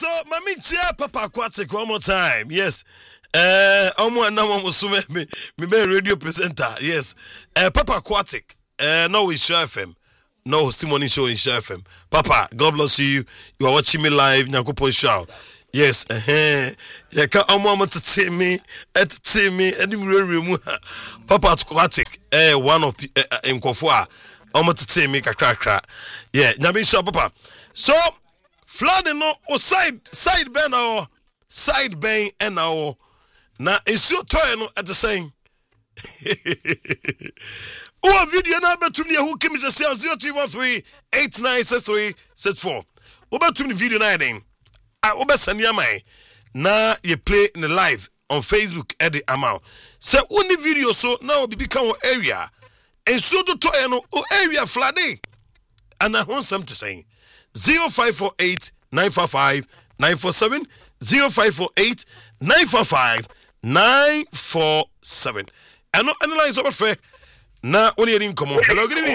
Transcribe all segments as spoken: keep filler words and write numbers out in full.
so mami chia Papa Aquatic one more time. Yes. Uh, omo na mo so me me be radio presenter. Yes. Uh, Papa Aquatic. Uh, no we Show F M. No testimony show in Show F M. Papa, God bless you. You are watching me live. Nyankopon show. Yes. Eh. Uh-huh. Ya ka omo mo tete me, etete me, enim rewe mu. Papa Aquatic. Eh, one of nkofo a omo tete me kakrakra. Yeah, nyame show Papa. So flooding no o side side ben or side ben and now na isu toy no at the same. O video na betum ne hu kimi se zero two one three eight nine six three six four. O betum ne video na den. Ah o be sania mai na you play in the live on Facebook at the amount. Se uni video so now be become area. And so to toy no o area flooding. And I want something to say. zero five four eight nine four five nine four seven zero five four eight nine four five nine four seven. And no analyze over fair. Na only in come on. Hello, good evening.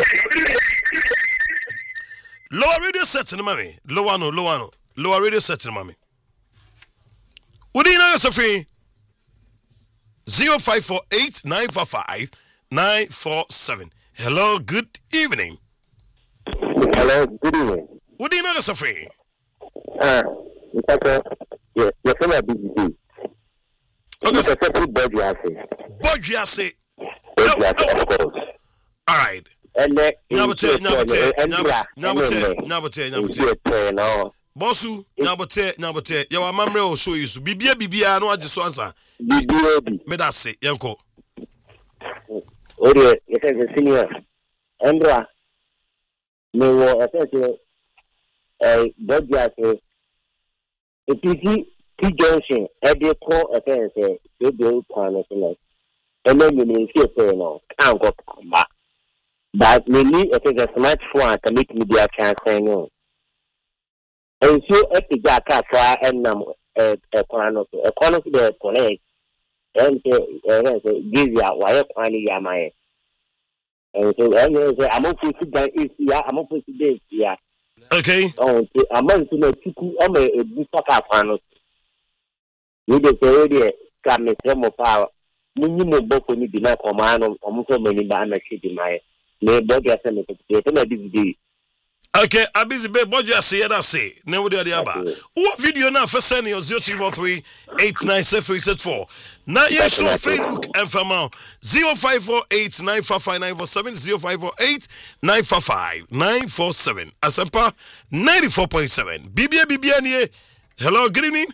Lower radio set in mommy. Lower no, lower no. Lower radio set in mommy. Would you know you're free? zero five four eight nine four five nine four seven. Hello, good evening. Hello, good evening. Would you know you're free? Ah, in fact, yes, you're from a B B C. Okay, so put body assay. Body assay. Body assay, of course. All right. And then, Nabate, Nabate, Nabate, Nabate, Nabate, Nabate. Bossu, Nabate, Nabate. Your mamre will show you. Bibia, Bibia, no, I just answer. Bibia, me that say, Yanko. Oh, dear, it is a senior. Andra, me will attend to a body assay. A P T T Junction, a day call a fence, a bill plan, and then you may see a pair now. Can't go back. But we need a smartphone to make media campaign. And so, if the Jack and Nam a corner a corner to the college and give you a wire quantity. And so, I'm going to sit down is here, I'm going to sit this here. Okay. Oh, I'm going to make two of a book panel. You just already got me some of power. Minimum book when you do not command on almost so many banner city. My body has a okay, I busy bed body I say that say. Never do the other. What video now for sending your zero two four three eight nine six three six four. Now yes, show Facebook and for now zero five four eight nine four five nine four seven zero five four eight nine four five nine four seven. Asempa ninety four point seven. Bibia Bibia nie. Hello, good evening.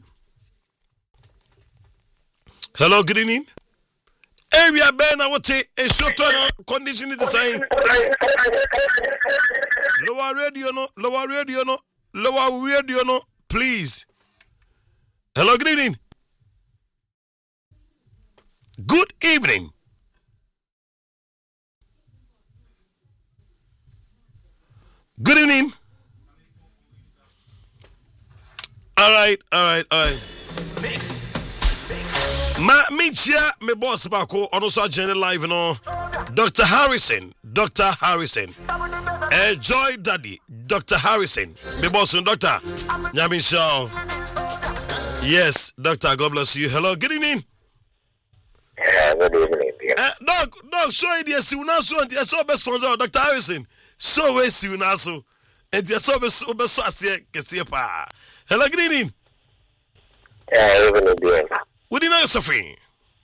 Hello, good evening. Area Ben, I would say a short condition is the same. Lower radio, no, lower radio, no, lower radio, no, please. Hello, good evening. Good evening. Good evening. All right, all right, all right. Mix. Ma Michia, me boss bako on also agenda live no. Doctor Harrison, Doctor Harrison. Eh, Joy Daddy, Doctor Harrison. Me boss on Doctor Nyami Shaw. Yes, Doctor, God bless you. Hello, good evening. Yeah, good evening. Eh, dog, dog, show it yes, you now so and yes, so best sponsor Doctor Harrison. So we you now so. And yes, so best so best so as pa. Hello, good evening. Yeah, good evening. What do you know you're suffering?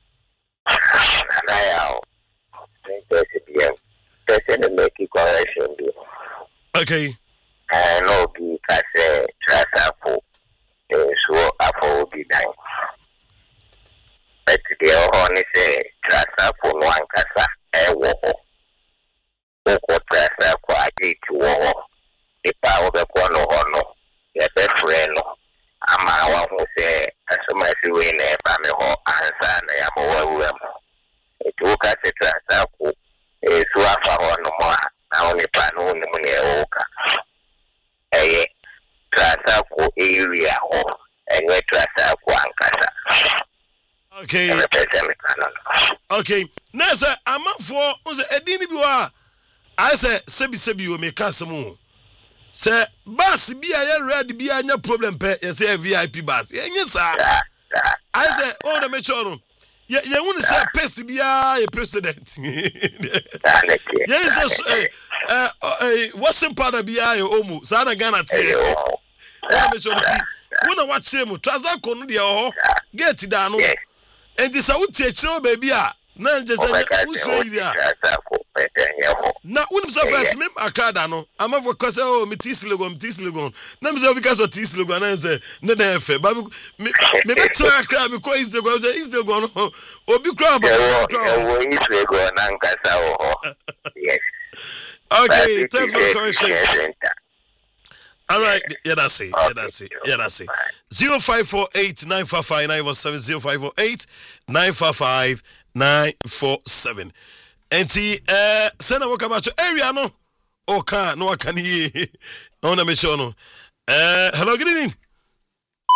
I think there's a make a correction. Okay. I know because a Trasapo is so Apo be dying. But the only say Trasapo one Casa, a walk. Oko Trasapo, I did to war. The power of the corner or no, your best friend. I'm a one who say, as soon as you win a family or answer, I am aware. It took us a transaction. It's worth for no more. I only plan on the money. A transaction area and we transact one casa. Okay. Okay. Now, sir, I'm up for a dinner. I said, Sebi Sebi, you make us more. Say bus be a red be a problem pe you say V I P bus. Yes sir. I say oh na me sure. Yeah, you want to say pest be a president. Yes, uh, uh, what's in part of be a omu? Sana Ghana tea. Let me show you. When I watch him, Traza Kono dia oh, get it down. And this out teach no baby ah. Na just who say dia. Na unim so first me akada no. Am for cause oh me tislegon tislegon. Na me say because of tislegon na say na na efe. Ba me me betra akra me ko is the go is the go no. Obi kra ba. Oh, is the go na nkasa oh. Yes. Okay, thanks for the correction. All right, yeah, that's it. Yeah, that's it. Yeah, that's it. Zero five four eight nine five five nine one seven zero five four eight nine five five nine four seven. And see, uh, send a walk about your area, no? Okay, no, I can hear. I want to make sure, no. Uh, hello, good evening.